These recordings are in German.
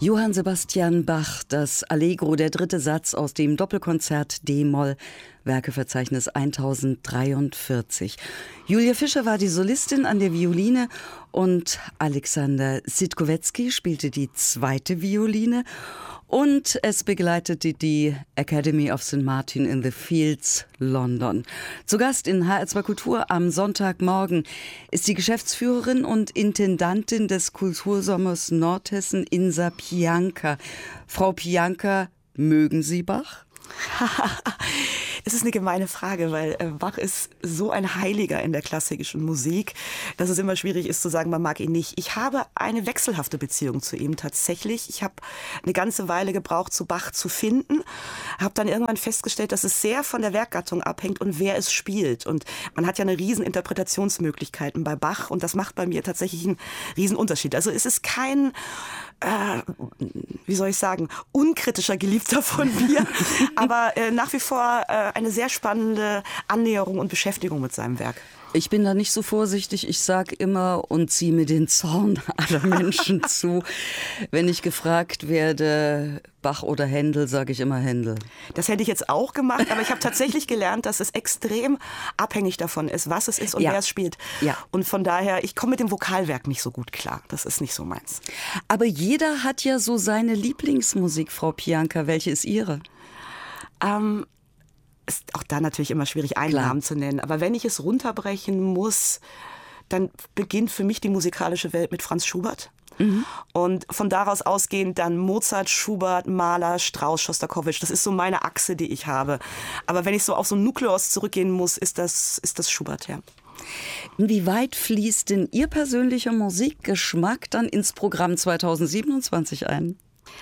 Johann Sebastian Bach, das Allegro, der dritte Satz aus dem Doppelkonzert D-Moll, Werkeverzeichnis 1043. Julia Fischer war die Solistin an der Violine und Alexander Sitkowetzki spielte die zweite Violine. Und es begleitete die Academy of St. Martin in the Fields, London. Zu Gast in HR2 Kultur am Sonntagmorgen ist die Geschäftsführerin und Intendantin des Kultursommers Nordhessen, Insa Pianka. Frau Pianka, mögen Sie Bach? Das ist eine gemeine Frage, weil Bach ist so ein Heiliger in der klassischen Musik, dass es immer schwierig ist zu sagen, man mag ihn nicht. Ich habe eine wechselhafte Beziehung zu ihm tatsächlich. Ich habe eine ganze Weile gebraucht, zu Bach zu finden, habe dann irgendwann festgestellt, dass es sehr von der Werkgattung abhängt und wer es spielt. Und man hat ja eine riesen Interpretationsmöglichkeiten bei Bach und das macht bei mir tatsächlich einen riesen Unterschied. Also es ist kein wie soll ich sagen, unkritischer Geliebter von mir, aber nach wie vor eine sehr spannende Annäherung und Beschäftigung mit seinem Werk. Ich bin da nicht so vorsichtig. Ich sage immer und ziehe mir den Zorn aller Menschen zu. Wenn ich gefragt werde, Bach oder Händel, sage ich immer Händel. Das hätte ich jetzt auch gemacht, aber ich habe tatsächlich gelernt, dass es extrem abhängig davon ist, was es ist und wer es spielt. Ja. Und von daher, ich komme mit dem Vokalwerk nicht so gut klar. Das ist nicht so meins. Aber jeder hat ja so seine Lieblingsmusik, Frau Pianka. Welche ist Ihre? Ist auch da natürlich immer schwierig, einen Namen zu nennen. Aber wenn ich es runterbrechen muss, dann beginnt für mich die musikalische Welt mit Franz Schubert. Mhm. Und von daraus ausgehend dann Mozart, Schubert, Mahler, Strauss, Schostakowitsch. Das ist so meine Achse, die ich habe. Aber wenn ich so auf so einen Nukleus zurückgehen muss, ist das Schubert, ja. Inwieweit fließt denn Ihr persönlicher Musikgeschmack dann ins Programm 2027 ein?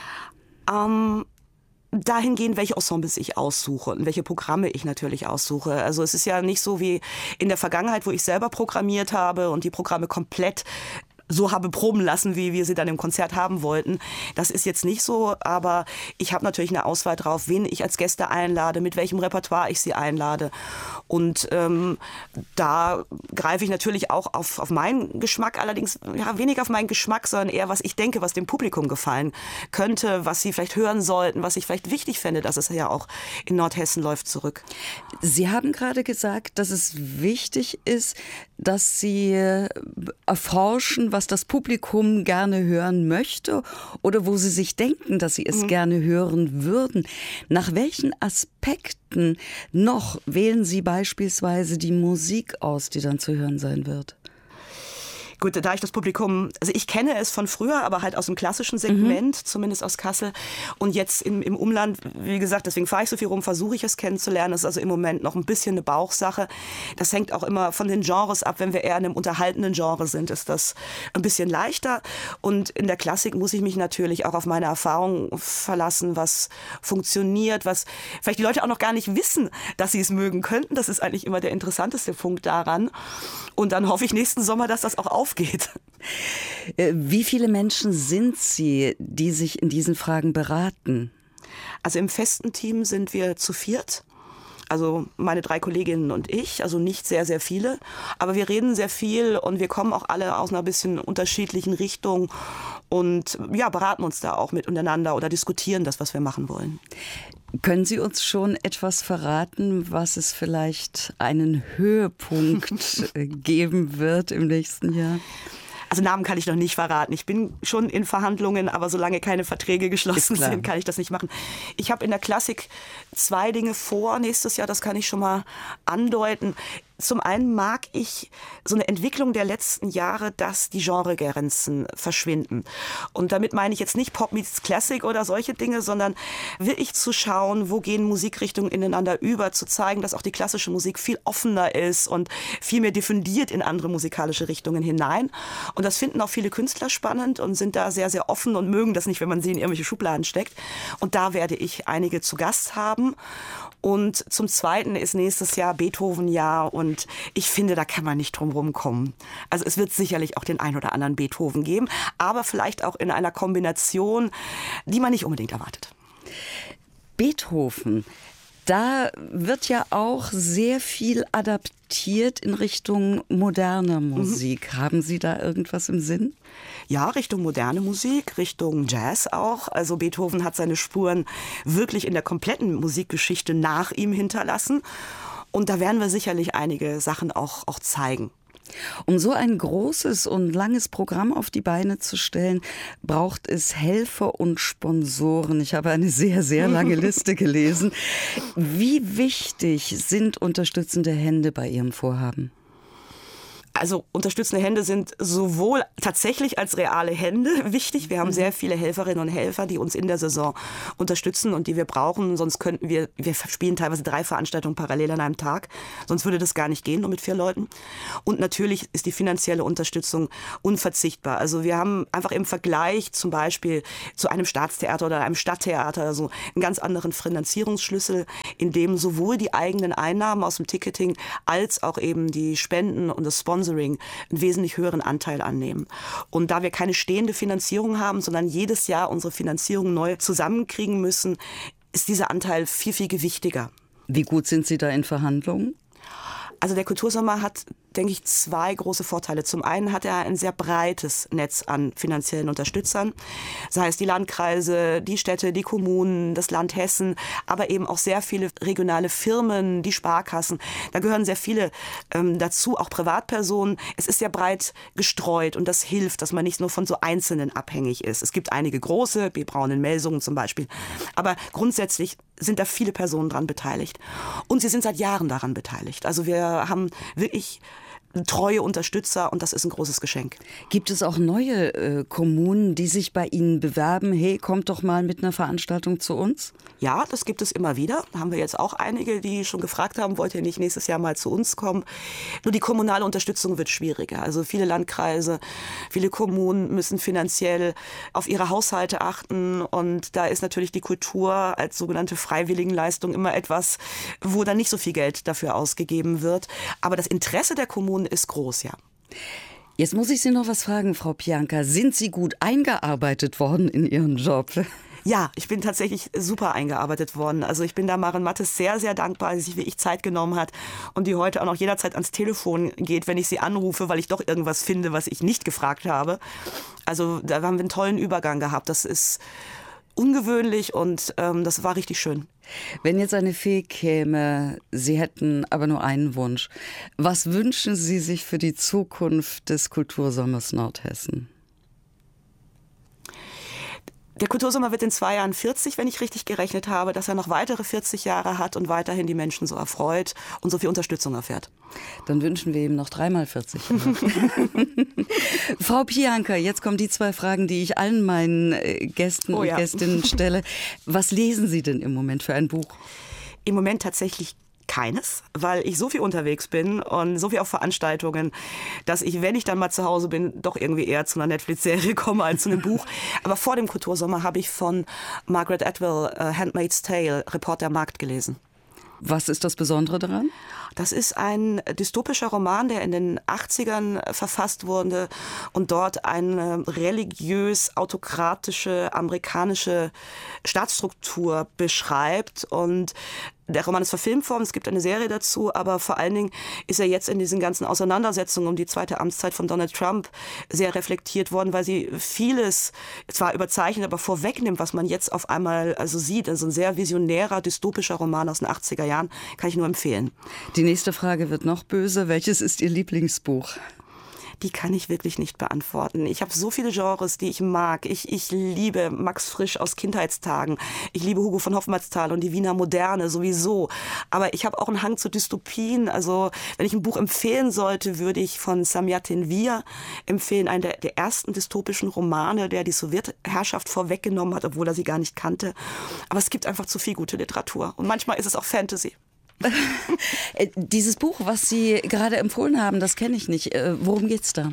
Dahingehend, welche Ensembles ich aussuche und welche Programme ich natürlich aussuche. Also es ist ja nicht so wie in der Vergangenheit, wo ich selber programmiert habe und die Programme komplett so habe proben lassen, wie wir sie dann im Konzert haben wollten. Das ist jetzt nicht so, aber ich habe natürlich eine Auswahl drauf, wen ich als Gäste einlade, mit welchem Repertoire ich sie einlade. Und da greife ich natürlich auch auf meinen Geschmack, allerdings ja, weniger auf meinen Geschmack, sondern eher, was ich denke, was dem Publikum gefallen könnte, was sie vielleicht hören sollten, was ich vielleicht wichtig fände, dass es ja auch in Nordhessen läuft, zurück. Sie haben gerade gesagt, dass es wichtig ist, dass Sie erforschen, was das Publikum gerne hören möchte oder wo Sie sich denken, dass Sie es gerne hören würden. Nach welchen Aspekten noch wählen Sie beispielsweise die Musik aus, die dann zu hören sein wird? Gut, da ich das Publikum, also ich kenne es von früher, aber halt aus dem klassischen Segment, zumindest aus Kassel. Und jetzt im Umland, wie gesagt, deswegen fahre ich so viel rum, versuche ich es kennenzulernen. Das ist also im Moment noch ein bisschen eine Bauchsache. Das hängt auch immer von den Genres ab. Wenn wir eher in einem unterhaltenden Genre sind, ist das ein bisschen leichter. Und in der Klassik muss ich mich natürlich auch auf meine Erfahrung verlassen, was funktioniert, was vielleicht die Leute auch noch gar nicht wissen, dass sie es mögen könnten. Das ist eigentlich immer der interessanteste Punkt daran. Und dann hoffe ich nächsten Sommer, dass das auch aufgeht. Wie viele Menschen sind Sie, die sich in diesen Fragen beraten? Also im festen Team sind wir zu viert. Also meine 3 Kolleginnen und ich, also nicht sehr, sehr viele. Aber wir reden sehr viel und wir kommen auch alle aus einer bisschen unterschiedlichen Richtung und ja, beraten uns da auch miteinander oder diskutieren das, was wir machen wollen. Können Sie uns schon etwas verraten, was es vielleicht einen Höhepunkt geben wird im nächsten Jahr? Also Namen kann ich noch nicht verraten. Ich bin schon in Verhandlungen, aber solange keine Verträge geschlossen sind, kann ich das nicht machen. Ich habe in der Klassik 2 Dinge vor nächstes Jahr, das kann ich schon mal andeuten. Zum einen mag ich so eine Entwicklung der letzten Jahre, dass die Genregrenzen verschwinden. Und damit meine ich jetzt nicht Pop meets Classic oder solche Dinge, sondern wirklich zu schauen, wo gehen Musikrichtungen ineinander über, zu zeigen, dass auch die klassische Musik viel offener ist und viel mehr diffundiert in andere musikalische Richtungen hinein. Und das finden auch viele Künstler spannend und sind da sehr, sehr offen und mögen das nicht, wenn man sie in irgendwelche Schubladen steckt. Und da werde ich einige zu Gast haben. Und zum Zweiten ist nächstes Jahr Beethoven-Jahr und ich finde, da kann man nicht drum rumkommen. Also es wird sicherlich auch den ein oder anderen Beethoven geben, aber vielleicht auch in einer Kombination, die man nicht unbedingt erwartet. Beethoven, Da wird ja auch sehr viel adaptiert in Richtung moderner Musik. Haben Sie da irgendwas im Sinn? Ja, Richtung moderne Musik, Richtung Jazz auch. Also Beethoven hat seine Spuren wirklich in der kompletten Musikgeschichte nach ihm hinterlassen. Und da werden wir sicherlich einige Sachen auch zeigen. Um so ein großes und langes Programm auf die Beine zu stellen, braucht es Helfer und Sponsoren. Ich habe eine sehr, sehr lange Liste gelesen. Wie wichtig sind unterstützende Hände bei Ihrem Vorhaben? Also unterstützende Hände sind sowohl tatsächlich als reale Hände wichtig. Wir haben sehr viele Helferinnen und Helfer, die uns in der Saison unterstützen und die wir brauchen. Sonst könnten wir spielen teilweise 3 Veranstaltungen parallel an einem Tag. Sonst würde das gar nicht gehen, nur mit 4 Leuten. Und natürlich ist die finanzielle Unterstützung unverzichtbar. Also wir haben einfach im Vergleich zum Beispiel zu einem Staatstheater oder einem Stadttheater also einen ganz anderen Finanzierungsschlüssel, in dem sowohl die eigenen Einnahmen aus dem Ticketing als auch eben die Spenden und das Sponsoring einen wesentlich höheren Anteil annehmen. Und da wir keine stehende Finanzierung haben, sondern jedes Jahr unsere Finanzierung neu zusammenkriegen müssen, ist dieser Anteil viel, viel gewichtiger. Wie gut sind Sie da in Verhandlungen? Also der Kultursommer hat, denke ich, 2 große Vorteile. Zum einen hat er ein sehr breites Netz an finanziellen Unterstützern, sei es die Landkreise, die Städte, die Kommunen, das Land Hessen, aber eben auch sehr viele regionale Firmen, die Sparkassen. Da gehören sehr viele dazu, auch Privatpersonen. Es ist sehr breit gestreut und das hilft, dass man nicht nur von so Einzelnen abhängig ist. Es gibt einige große, wie Braun in Melsungen zum Beispiel, aber grundsätzlich sind da viele Personen dran beteiligt. Und sie sind seit Jahren daran beteiligt. Also wir haben wirklich treue Unterstützer und das ist ein großes Geschenk. Gibt es auch neue Kommunen, die sich bei Ihnen bewerben, hey, kommt doch mal mit einer Veranstaltung zu uns? Ja, das gibt es immer wieder. Da haben wir jetzt auch einige, die schon gefragt haben, wollt ihr nicht nächstes Jahr mal zu uns kommen? Nur die kommunale Unterstützung wird schwieriger. Also viele Landkreise, viele Kommunen müssen finanziell auf ihre Haushalte achten und da ist natürlich die Kultur als sogenannte Freiwilligenleistung immer etwas, wo dann nicht so viel Geld dafür ausgegeben wird. Aber das Interesse der Kommunen ist groß, ja. Jetzt muss ich Sie noch was fragen, Frau Pianka. Sind Sie gut eingearbeitet worden in Ihren Job? Ja, ich bin tatsächlich super eingearbeitet worden. Also ich bin da Maren Mattes sehr, sehr dankbar, dass sie sich wie ich Zeit genommen hat und die heute auch noch jederzeit ans Telefon geht, wenn ich sie anrufe, weil ich doch irgendwas finde, was ich nicht gefragt habe. Also da haben wir einen tollen Übergang gehabt. Das ist ungewöhnlich und das war richtig schön. Wenn jetzt eine Fee käme, Sie hätten aber nur einen Wunsch. Was wünschen Sie sich für die Zukunft des Kultursommers Nordhessen? Der Kultursommer wird in 2 Jahren 40, wenn ich richtig gerechnet habe, dass er noch weitere 40 Jahre hat und weiterhin die Menschen so erfreut und so viel Unterstützung erfährt. Dann wünschen wir ihm noch 3-mal 40 Jahre. Frau Pianka, jetzt kommen die 2 Fragen, die ich allen meinen Gästen und Gästinnen stelle. Was lesen Sie denn im Moment für ein Buch? Im Moment tatsächlich keines, weil ich so viel unterwegs bin und so viel auf Veranstaltungen, dass ich, wenn ich dann mal zu Hause bin, doch irgendwie eher zu einer Netflix-Serie komme als zu einem Buch. Aber vor dem Kultursommer habe ich von Margaret Atwood Handmaid's Tale, Report der Magd gelesen. Was ist das Besondere daran? Das ist ein dystopischer Roman, der in den 80ern verfasst wurde und dort eine religiös-autokratische amerikanische Staatsstruktur beschreibt. Und der Roman ist verfilmt worden, es gibt eine Serie dazu, aber vor allen Dingen ist er jetzt in diesen ganzen Auseinandersetzungen um die 2. Amtszeit von Donald Trump sehr reflektiert worden, weil sie vieles zwar überzeichnet, aber vorwegnimmt, was man jetzt auf einmal also sieht. Also ein sehr visionärer, dystopischer Roman aus den 80er Jahren, kann ich nur empfehlen. Die nächste Frage wird noch böse. Welches ist Ihr Lieblingsbuch? Die kann ich wirklich nicht beantworten. Ich habe so viele Genres, die ich mag. Ich liebe Max Frisch aus Kindheitstagen. Ich liebe Hugo von Hofmannsthal und die Wiener Moderne sowieso. Aber ich habe auch einen Hang zu Dystopien. Also wenn ich ein Buch empfehlen sollte, würde ich von Samyatin Wir empfehlen, einen der ersten dystopischen Romane, der die Sowjetherrschaft vorweggenommen hat, obwohl er sie gar nicht kannte. Aber es gibt einfach zu viel gute Literatur. Und manchmal ist es auch Fantasy. Dieses Buch, was Sie gerade empfohlen haben, das kenne ich nicht. Worum geht's da?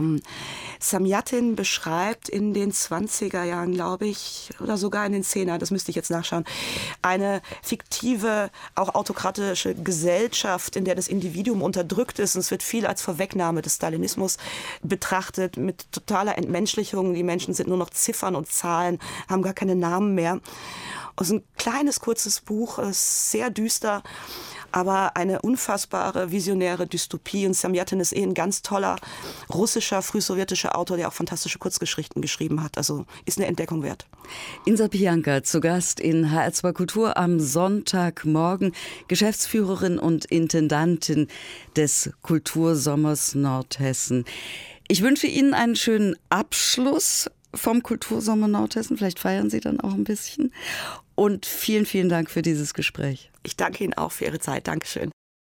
Samyatin beschreibt in den 20er Jahren, glaube ich, oder sogar in den 10er, das müsste ich jetzt nachschauen, eine fiktive, auch autokratische Gesellschaft, in der das Individuum unterdrückt ist. Und es wird viel als Vorwegnahme des Stalinismus betrachtet, mit totaler Entmenschlichung. Die Menschen sind nur noch Ziffern und Zahlen, haben gar keine Namen mehr. Also ein kleines, kurzes Buch, sehr düster, aber eine unfassbare visionäre Dystopie. Und Samjatin ist ein ganz toller russischer, frühsowjetischer Autor, der auch fantastische Kurzgeschichten geschrieben hat. Also ist eine Entdeckung wert. Insa Pianka zu Gast in HR2 Kultur am Sonntagmorgen, Geschäftsführerin und Intendantin des Kultursommers Nordhessen. Ich wünsche Ihnen einen schönen Abschluss vom Kultursommer Nordhessen. Vielleicht feiern Sie dann auch ein bisschen. Und vielen, vielen Dank für dieses Gespräch. Ich danke Ihnen auch für Ihre Zeit. Dankeschön.